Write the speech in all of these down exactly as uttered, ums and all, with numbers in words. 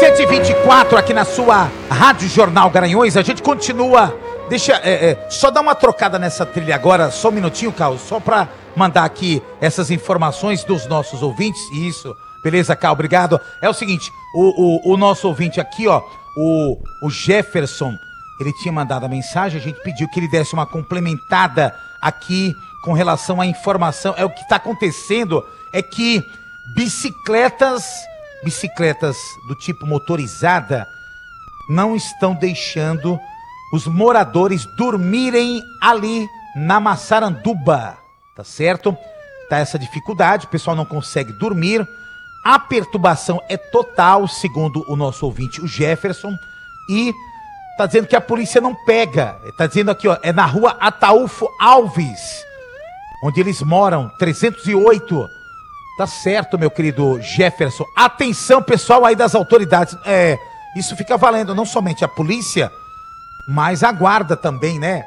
sete e vinte e quatro aqui na sua Rádio Jornal Garanhuns. A gente continua. Deixa, é, é, só dar uma trocada nessa trilha agora, só um minutinho, Carlos, só para mandar aqui essas informações dos nossos ouvintes. Isso, beleza, Carlos, obrigado. É o seguinte, o, o, o nosso ouvinte aqui, ó, o, o Jefferson, ele tinha mandado a mensagem, a gente pediu que ele desse uma complementada aqui com relação à informação. É o que está acontecendo, é que bicicletas, bicicletas do tipo motorizada não estão deixando os moradores dormirem ali na Massaranduba, tá certo? Tá essa dificuldade, o pessoal não consegue dormir, a perturbação é total, segundo o nosso ouvinte, o Jefferson, e tá dizendo que a polícia não pega, tá dizendo aqui, ó, é na rua Ataúfo Alves, onde eles moram, trezentos e oito, tá certo, meu querido Jefferson, atenção pessoal aí das autoridades, é, isso fica valendo não somente a polícia, mas a guarda também, né?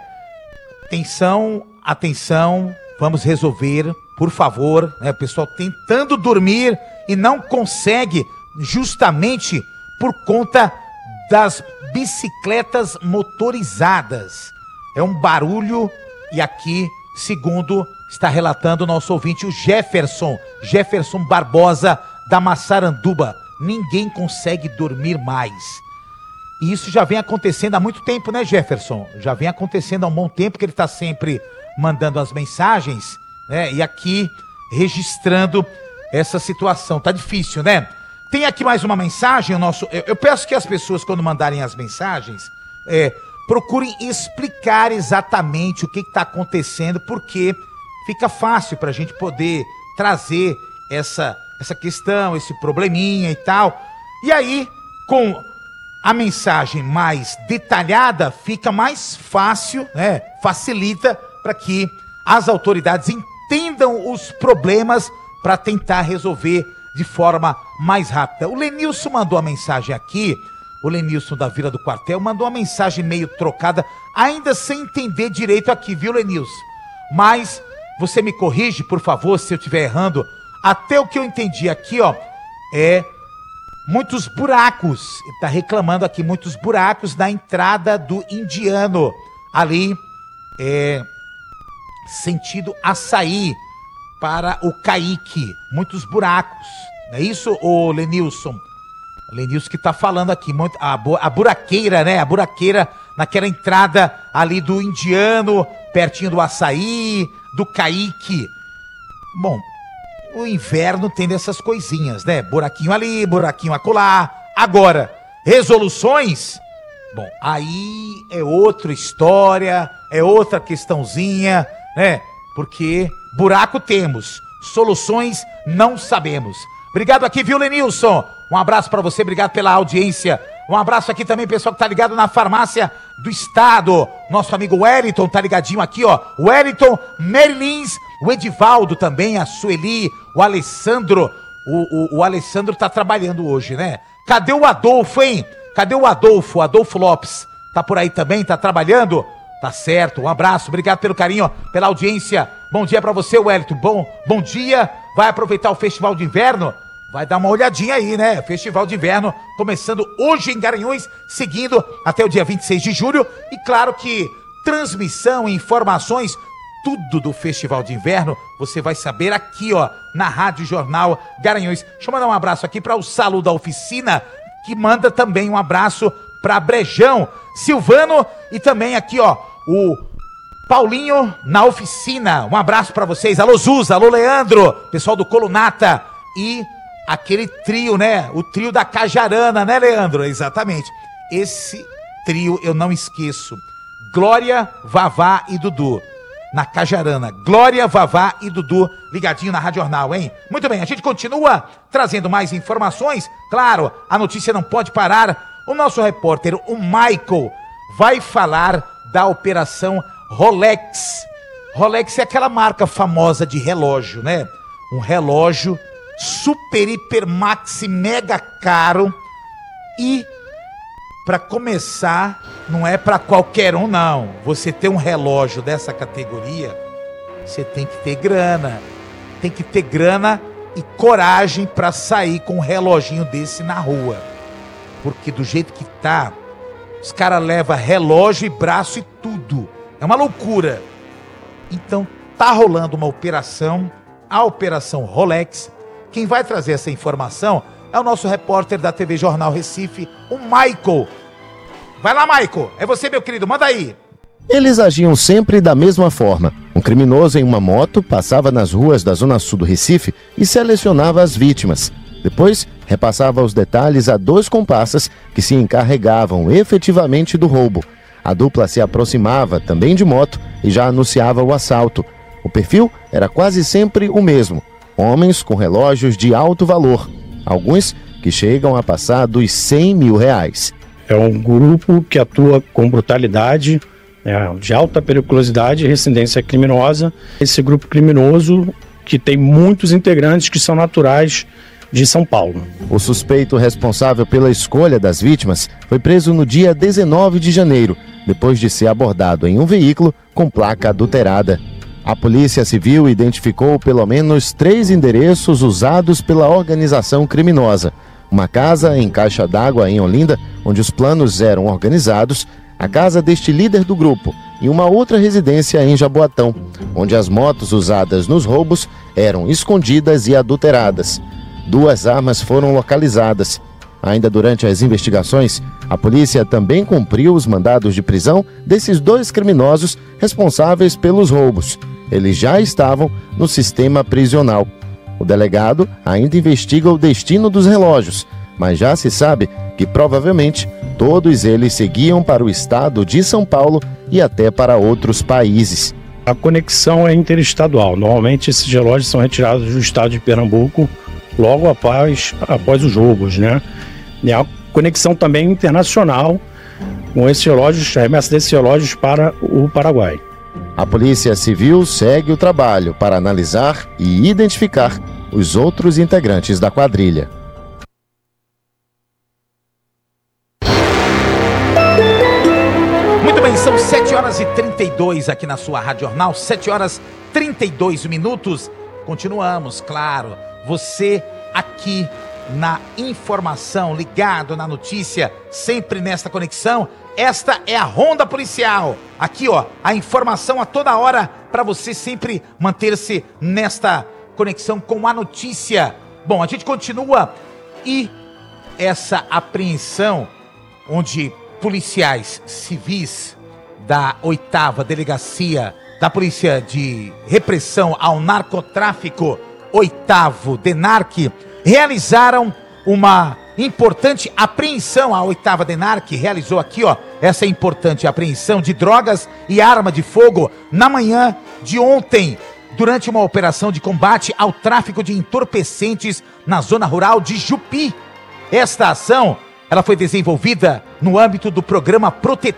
Atenção, atenção, vamos resolver, por favor, né? O pessoal tentando dormir e não consegue, justamente por conta das bicicletas motorizadas. É um barulho e aqui, segundo está relatando o nosso ouvinte, o Jefferson, Jefferson Barbosa da Massaranduba, ninguém consegue dormir mais. E isso já vem acontecendo há muito tempo, né, Jefferson? Já vem acontecendo há um bom tempo que ele está sempre mandando as mensagens, né? E aqui registrando essa situação. Tá difícil, né? Tem aqui mais uma mensagem, o nosso. Eu, eu peço que as pessoas, quando mandarem as mensagens, é, procurem explicar exatamente o que está acontecendo, porque fica fácil para a gente poder trazer essa, essa questão, esse probleminha e tal. E aí, com a mensagem mais detalhada, fica mais fácil, né? Facilita para que as autoridades entendam os problemas para tentar resolver de forma mais rápida. O Lenilson mandou a mensagem aqui, o Lenilson da Vila do Quartel mandou uma mensagem meio trocada, ainda sem entender direito aqui, viu, Lenilson? Mas você me corrige, por favor, se eu estiver errando. Até o que eu entendi aqui, ó, é muitos buracos, ele tá reclamando aqui, muitos buracos na entrada do Indiano, ali, é, sentido Açaí, para o Caique, muitos buracos, não é isso, ô Lenilson? O Lenilson que tá falando aqui, muito, a, a buraqueira, né, a buraqueira naquela entrada ali do Indiano, pertinho do Açaí, do Caique. Bom, o inverno tem dessas coisinhas, né? Buraquinho ali, buraquinho acolá. Agora, resoluções? Bom, aí é outra história, é outra questãozinha, né? Porque buraco temos, soluções não sabemos. Obrigado aqui, viu, Lenilson? Um abraço pra você, obrigado pela audiência. Um abraço aqui também, pessoal que tá ligado na farmácia do estado. Nosso amigo Wellington tá ligadinho aqui, ó. Wellington, Merlins, o Edivaldo também, a Sueli, o Alessandro. O, o, o Alessandro tá trabalhando hoje, né? Cadê o Adolfo, hein? Cadê o Adolfo? Adolfo Lopes. Tá por aí também? Tá trabalhando? Tá certo. Um abraço, obrigado pelo carinho, pela audiência. Bom dia pra você, Wellington. Bom, bom dia. Vai aproveitar o Festival de Inverno? Vai dar uma olhadinha aí, né? Festival de Inverno começando hoje em Garanhuns, seguindo até o dia vinte e seis de julho. E claro que transmissão, informações, tudo do Festival de Inverno, você vai saber aqui, ó, na Rádio Jornal Garanhuns. Deixa eu mandar um abraço aqui para o Salu da Oficina, que manda também um abraço para Brejão, Silvano e também aqui, ó, o Paulinho na Oficina. Um abraço para vocês. Alô Zuza, alô Leandro, pessoal do Colunata e aquele trio, né? O trio da Cajarana, né, Leandro? Exatamente. Esse trio eu não esqueço. Glória, Vavá e Dudu. Na Cajarana. Glória, Vavá e Dudu ligadinho na Rádio Jornal, hein? Muito bem, a gente continua trazendo mais informações. Claro, a notícia não pode parar. O nosso repórter, o Michael, vai falar da operação Rolex. Rolex é aquela marca famosa de relógio, né? Um relógio super, hiper, maxi, mega caro. E, para começar, não é para qualquer um, não. Você ter um relógio dessa categoria, você tem que ter grana. Tem que ter grana e coragem para sair com um reloginho desse na rua. Porque do jeito que tá, os caras levam relógio e braço e tudo. É uma loucura. Então, tá rolando uma operação, a Operação Rolex. Quem vai trazer essa informação é o nosso repórter da T V Jornal Recife, o Michael. Vai lá, Michael. É você, meu querido. Manda aí. Eles agiam sempre da mesma forma. Um criminoso em uma moto passava nas ruas da zona sul do Recife e selecionava as vítimas. Depois, repassava os detalhes a dois comparsas que se encarregavam efetivamente do roubo. A dupla se aproximava, também de moto, e já anunciava o assalto. O perfil era quase sempre o mesmo. Homens com relógios de alto valor. Alguns que chegam a passar dos cem mil reais. É um grupo que atua com brutalidade, é, de alta periculosidade e recidência criminosa. Esse grupo criminoso que tem muitos integrantes que são naturais de São Paulo. O suspeito responsável pela escolha das vítimas foi preso no dia dezenove de janeiro, depois de ser abordado em um veículo com placa adulterada. A Polícia Civil identificou pelo menos três endereços usados pela organização criminosa. Uma casa em Caixa d'Água, em Olinda, onde os planos eram organizados, a casa deste líder do grupo, e uma outra residência em Jaboatão, onde as motos usadas nos roubos eram escondidas e adulteradas. Duas armas foram localizadas. Ainda durante as investigações, a polícia também cumpriu os mandados de prisão desses dois criminosos responsáveis pelos roubos. Eles já estavam no sistema prisional. O delegado ainda investiga o destino dos relógios, mas já se sabe que provavelmente todos eles seguiam para o estado de São Paulo e até para outros países. A conexão é interestadual. Normalmente esses relógios são retirados do estado de Pernambuco logo após, após os roubos, né? E a conexão também internacional com esses relógios, a remessa desses relógios para o Paraguai. A Polícia Civil segue o trabalho para analisar e identificar os outros integrantes da quadrilha. Muito bem, são sete horas e trinta e dois aqui na sua Rádio Jornal, sete horas e trinta e dois minutos. Continuamos, claro, você aqui na informação, ligado na notícia, sempre nesta conexão. Esta é a Ronda Policial. Aqui, ó, a informação a toda hora para você sempre manter-se nesta conexão com a notícia. Bom, a gente continua e essa apreensão onde policiais civis da oitava Delegacia da Polícia de Repressão ao Narcotráfico, oitavo DENARC, realizaram uma importante apreensão. A oitava DENARC realizou aqui, ó, essa importante apreensão de drogas e arma de fogo na manhã de ontem, durante uma operação de combate ao tráfico de entorpecentes na zona rural de Jupi. Esta ação, ela foi desenvolvida no âmbito do programa Protetor